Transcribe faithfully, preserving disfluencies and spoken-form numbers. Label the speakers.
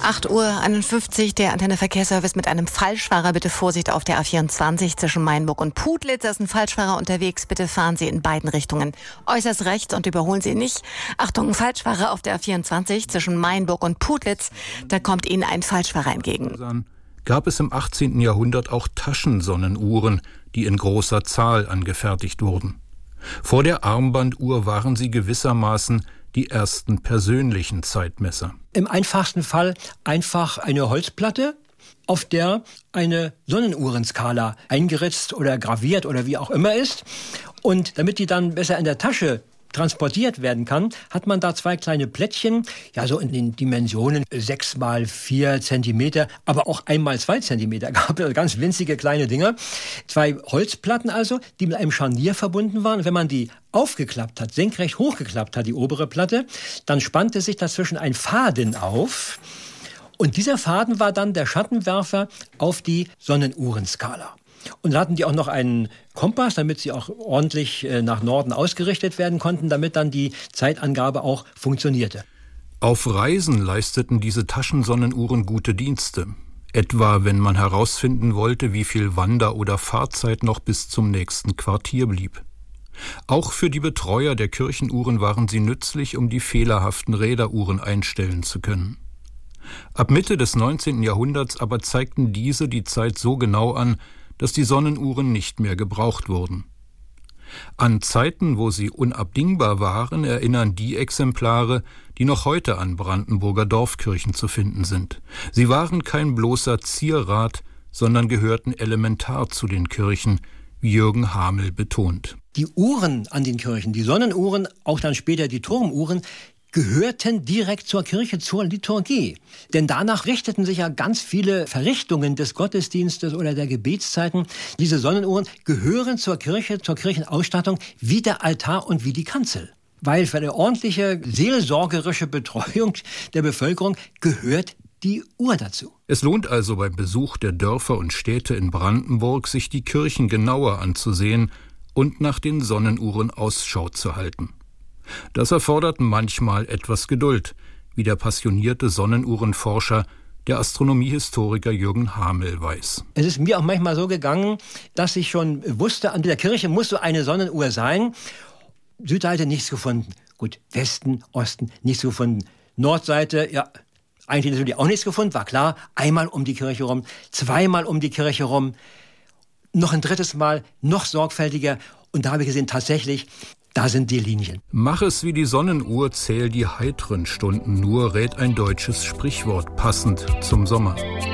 Speaker 1: acht Uhr einundfünfzig, der Antenne Verkehrsservice mit einem Falschfahrer. Bitte Vorsicht auf der A vierundzwanzig zwischen Mainburg und Putlitz. Da ist ein Falschfahrer unterwegs. Bitte fahren Sie in beiden Richtungen äußerst rechts und überholen Sie nicht. Achtung, Falschfahrer auf der A vierundzwanzig zwischen Mainburg und Putlitz. Da kommt Ihnen ein Falschfahrer entgegen.
Speaker 2: Gab es im achtzehnten Jahrhundert auch Taschensonnenuhren, die in großer Zahl angefertigt wurden. Vor der Armbanduhr waren sie gewissermaßen die ersten persönlichen Zeitmesser.
Speaker 3: Im einfachsten Fall einfach eine Holzplatte, auf der eine Sonnenuhrenskala eingeritzt oder graviert oder wie auch immer ist. Und damit die dann besser in der Tasche transportiert werden kann, hat man da zwei kleine Plättchen, ja so in den Dimensionen sechs mal vier Zentimeter, aber auch einmal zwei Zentimeter gab es, ganz winzige kleine Dinger. Zwei Holzplatten also, die mit einem Scharnier verbunden waren. Und wenn man die aufgeklappt hat, senkrecht hochgeklappt hat, die obere Platte, dann spannte sich dazwischen ein Faden auf. Und dieser Faden war dann der Schattenwerfer auf die Sonnenuhrenskala. Und da hatten die auch noch einen Kompass, damit sie auch ordentlich äh, nach Norden ausgerichtet werden konnten, damit dann die Zeitangabe auch funktionierte.
Speaker 2: Auf Reisen leisteten diese Taschensonnenuhren gute Dienste. Etwa, wenn man herausfinden wollte, wie viel Wander- oder Fahrzeit noch bis zum nächsten Quartier blieb. Auch für die Betreuer der Kirchenuhren waren sie nützlich, um die fehlerhaften Räderuhren einstellen zu können. Ab Mitte des neunzehnten Jahrhunderts aber zeigten diese die Zeit so genau an, dass die Sonnenuhren nicht mehr gebraucht wurden. An Zeiten, wo sie unabdingbar waren, erinnern die Exemplare, die noch heute an Brandenburger Dorfkirchen zu finden sind. Sie waren kein bloßer Zierrat, sondern gehörten elementar zu den Kirchen, wie Jürgen Hamel betont.
Speaker 3: Die Uhren an den Kirchen, die Sonnenuhren, auch dann später die Turmuhren, gehörten direkt zur Kirche, zur Liturgie. Denn danach richteten sich ja ganz viele Verrichtungen des Gottesdienstes oder der Gebetszeiten. Diese Sonnenuhren gehören zur Kirche, zur Kirchenausstattung, wie der Altar und wie die Kanzel. Weil für eine ordentliche seelsorgerische Betreuung der Bevölkerung gehört die Uhr dazu.
Speaker 2: Es lohnt also beim Besuch der Dörfer und Städte in Brandenburg, sich die Kirchen genauer anzusehen und nach den Sonnenuhren Ausschau zu halten. Das erfordert manchmal etwas Geduld, wie der passionierte Sonnenuhrenforscher, der Astronomiehistoriker Jürgen Hamel weiß.
Speaker 3: Es ist mir auch manchmal so gegangen, dass ich schon wusste, an der Kirche muss so eine Sonnenuhr sein. Südseite nichts gefunden. Gut, Westen, Osten nichts gefunden. Nordseite, ja, eigentlich natürlich auch nichts gefunden, war klar. Einmal um die Kirche rum, zweimal um die Kirche rum, noch ein drittes Mal, noch sorgfältiger. Und da habe ich gesehen, tatsächlich, da sind die Linien.
Speaker 2: Mach es wie die Sonnenuhr, zähl die heitren Stunden nur, rät ein deutsches Sprichwort passend zum Sommer.